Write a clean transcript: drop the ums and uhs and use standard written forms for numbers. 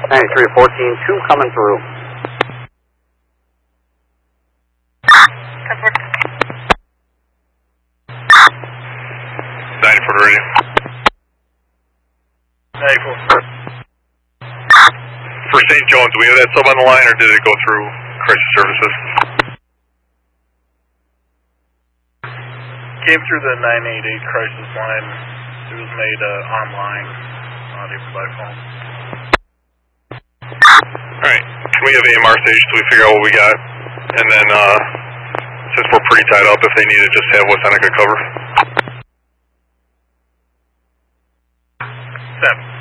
9314, 2 coming through. Comfort. 94 radio. 94. For St. John's, do we have that sub on the line, or did it go through crisis services? Came through the 988 crisis line. It was made online, not even by phone. Alright, can we have AMR station so we figure out what we got? And then, since we're pretty tied up, if they need to just have West Seneca cover. 7.